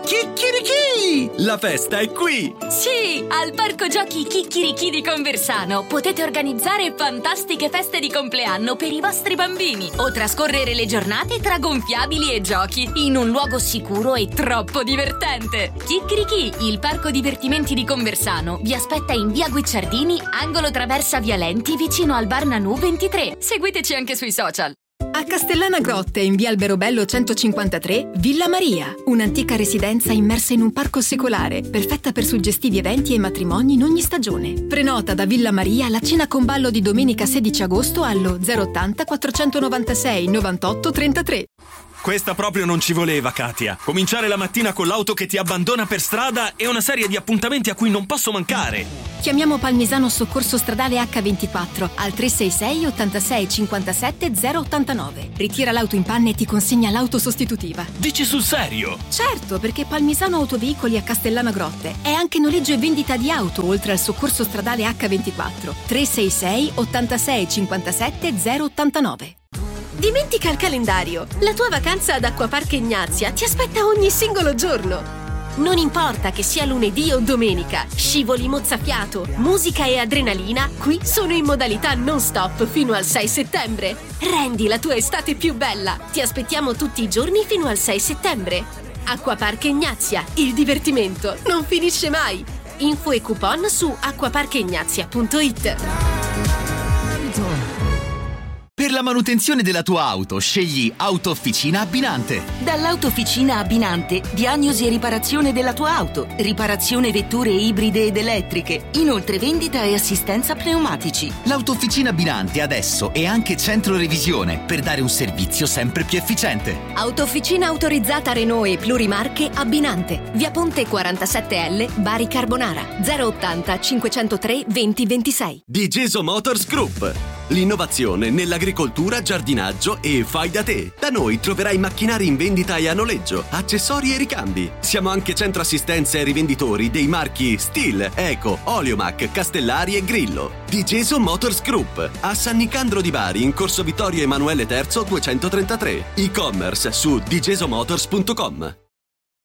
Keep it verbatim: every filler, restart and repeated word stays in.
Chicchirichì! La festa è qui! Sì, al Parco Giochi Chicchirichì di Conversano potete organizzare fantastiche feste di compleanno per i vostri bambini o trascorrere le giornate tra gonfiabili e giochi in un luogo sicuro e troppo divertente. Chicchirichì, il parco divertimenti di Conversano, vi aspetta in via Guicciardini, angolo Traversa Vialenti, vicino al bar Nanù ventitré. Seguiteci anche sui social. A Castellana Grotte, in via Alberobello centocinquantatré, Villa Maria, un'antica residenza immersa in un parco secolare, perfetta per suggestivi eventi e matrimoni in ogni stagione. Prenota da Villa Maria la cena con ballo di domenica sedici agosto allo zero ottanta quattrocentonovantasei novantotto trentatré. Questa proprio non ci voleva, Katia. Cominciare la mattina con l'auto che ti abbandona per strada e una serie di appuntamenti a cui non posso mancare. Chiamiamo Palmisano Soccorso Stradale acca ventiquattro al tre sei sei ottantasei cinquantasette zero ottantanove. Ritira l'auto in panne e ti consegna l'auto sostitutiva. Dici sul serio? Certo, perché Palmisano Autoveicoli a Castellana Grotte è anche noleggio e vendita di auto, oltre al Soccorso Stradale acca ventiquattro tre sei sei ottantasei cinquantasette zero ottantanove. Dimentica il calendario. La tua vacanza ad Acquapark Ignazia ti aspetta ogni singolo giorno. Non importa che sia lunedì o domenica, scivoli mozzafiato, musica e adrenalina qui sono in modalità non stop fino al sei settembre. Rendi la tua estate più bella. Ti aspettiamo tutti i giorni fino al sei settembre. Acquapark Ignazia, il divertimento non finisce mai. Info e coupon su acquapark ignazia punto it. Per la manutenzione della tua auto, scegli Autofficina Abbinante. Dall'Autofficina Abbinante, diagnosi e riparazione della tua auto, riparazione vetture ibride ed elettriche, inoltre vendita e assistenza pneumatici. L'Autofficina Abbinante adesso è anche centro revisione per dare un servizio sempre più efficiente. Autofficina autorizzata Renault e plurimarche Abbinante. Via Ponte quarantasette L, Bari Carbonara. zero ottanta cinquecentotre venti ventisei. Digeso Motors Group. L'innovazione nell'agricoltura, giardinaggio e fai da te. Da noi troverai macchinari in vendita e a noleggio, accessori e ricambi. Siamo anche centro assistenza e rivenditori dei marchi Stihl, Eco, Oleomac, Castellari e Grillo. Digeso Motors Group, a San Nicandro di Bari, in corso Vittorio Emanuele terzo duecentotrentatré. E-commerce su digesomotors punto com.